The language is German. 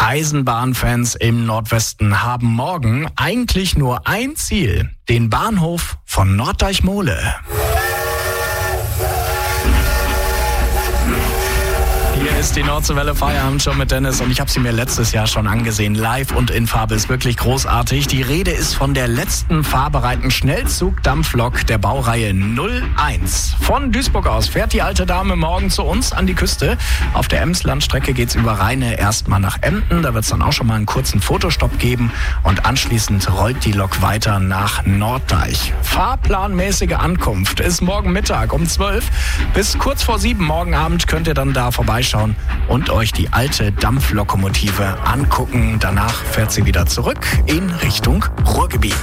Eisenbahnfans im Nordwesten haben morgen eigentlich nur ein Ziel: den Bahnhof von Norddeichmole. Hier ist die Nordseewelle Feierabend schon mit Dennis und ich habe sie mir letztes Jahr schon angesehen, live und in Farbe, ist wirklich großartig. Die Rede ist von der letzten fahrbereiten Schnellzug-Dampflok der Baureihe 01. Von Duisburg aus fährt die alte Dame morgen zu uns an die Küste. Auf der Emslandstrecke geht's über Rheine erstmal nach Emden, da wird's dann auch schon mal einen kurzen Fotostopp geben und anschließend rollt die Lok weiter nach Norddeich. Fahrplanmäßige Ankunft ist morgen Mittag um 12 bis kurz vor 7 morgen Abend könnt ihr dann da vorbeischauen und euch die alte Dampflokomotive angucken. Danach fährt sie wieder zurück in Richtung Ruhrgebiet.